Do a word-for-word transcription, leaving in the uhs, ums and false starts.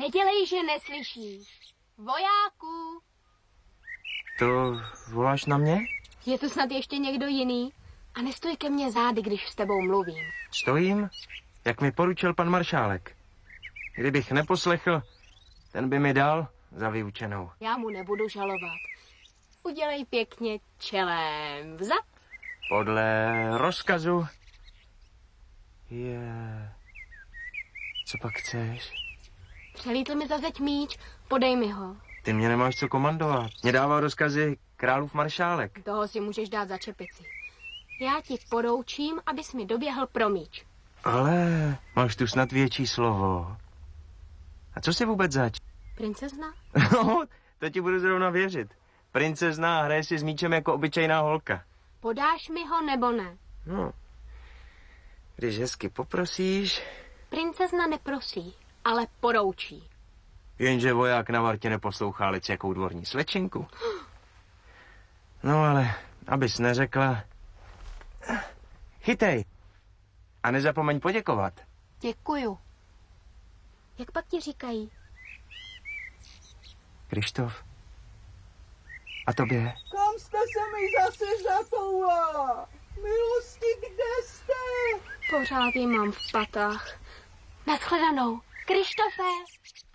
Nedělej, že neslyšíš. Vojáku! To voláš na mě? Je tu snad ještě někdo jiný? A nestoj ke mně zády, když s tebou mluvím. Stojím, jak mi poručil pan maršálek. Kdybych neposlechl, ten by mi dal za vyučenou. Já mu nebudu žalovat. Udělej pěkně čelem vzad. Podle rozkazu je... Co pak chceš? Přelítl mi za zeď míč, podej mi ho. Ty mě nemáš co komandovat. Mě dává rozkazy králův maršálek. Toho si můžeš dát za čepici. Já ti poroučím, abys mi doběhl pro míč. Ale máš tu snad větší slovo. A co jsi vůbec zač? Princezna? No, to ti budu zrovna věřit. Princezna hraje si s míčem jako obyčejná holka. Podáš mi ho nebo ne? No, když hezky poprosíš... Princezna neprosí, ale poroučí. Jenže voják na vartě neposlouchá lic jakou dvorní slečinku. No ale, abys neřekla... Chytej! A nezapomeň poděkovat. Děkuju. Jak pak ti říkají? Krištof. A tobě? Kam jste se mi zase zatoula? Milosti, kde jste? Pořád ji mám v patách. Naschledanou. Krištofe!